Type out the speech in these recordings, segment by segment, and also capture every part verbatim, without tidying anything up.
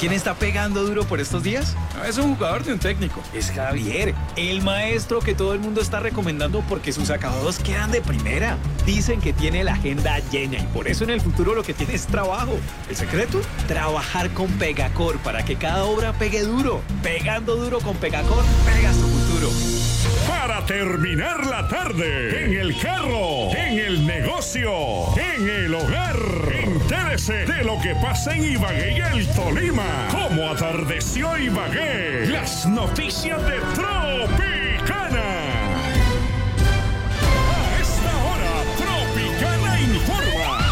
quién está pegando duro por estos días? No es un jugador de un técnico, es Javier, el maestro que todo el mundo está recomendando porque sus acabados quedan de primera. Dicen que tiene la agenda llena y por eso en el futuro lo que tiene es trabajo. ¿El secreto? Trabajar con Pegacor para que cada obra pegue duro. Pegando duro con Pegacor, pegas tu futuro. Para terminar la tarde, en el carro, en el negocio, en el hogar, entérese de lo que pasa en Ibagué y el Tolima. Cómo atardeció Ibagué. Las noticias de Tropicana. A esta hora, Tropicana informa.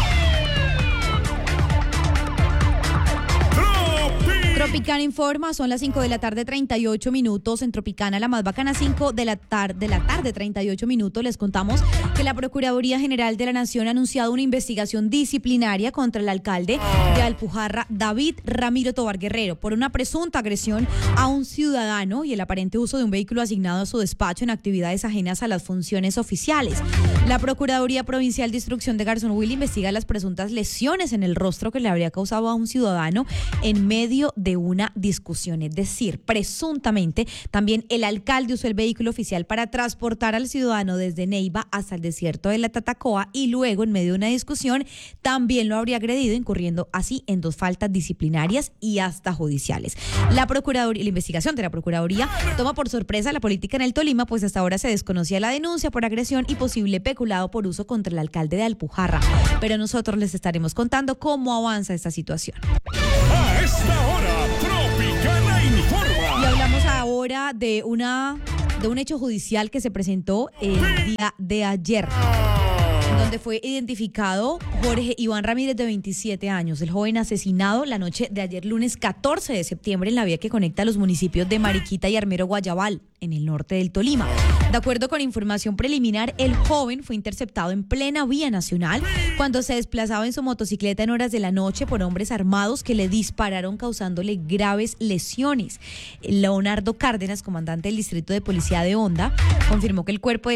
Tropicana informa, son las cinco de la tarde, treinta y ocho minutos. En Tropicana, la más bacana, cinco de la tarde, de la tarde, treinta y ocho minutos. Les contamos que la Procuraduría General de la Nación ha anunciado una investigación disciplinaria contra el alcalde de Alpujarra, David Ramiro Tovar Guerrero, por una presunta agresión a un ciudadano y el aparente uso de un vehículo asignado a su despacho en actividades ajenas a las funciones oficiales. La Procuraduría Provincial de Instrucción de Garzón-Huila investiga las presuntas lesiones en el rostro que le habría causado a un ciudadano en medio de una discusión, es decir, presuntamente también el alcalde usó el vehículo oficial para transportar al ciudadano desde Neiva hasta el desierto de la Tatacoa y luego en medio de una discusión también lo habría agredido, incurriendo así en dos faltas disciplinarias y hasta judiciales. La Procuraduría, la investigación de la Procuraduría toma por sorpresa la política en el Tolima, pues hasta ahora se desconocía la denuncia por agresión y posible peculado por uso contra el alcalde de Alpujarra, pero nosotros les estaremos contando cómo avanza esta situación. A esta hora, Tropicana informa. Y hablamos ahora de una de un hecho judicial que se presentó el día de ayer, donde fue identificado Jorge Iván Ramírez, de veintisiete años, el joven asesinado la noche de ayer, lunes catorce de septiembre, en la vía que conecta los municipios de Mariquita y Armero Guayabal, en el norte del Tolima. De acuerdo con información preliminar, el joven fue interceptado en plena vía nacional cuando se desplazaba en su motocicleta en horas de la noche por hombres armados que le dispararon, causándole graves lesiones. Leonardo Cárdenas, comandante del Distrito de Policía de Honda, confirmó que el cuerpo de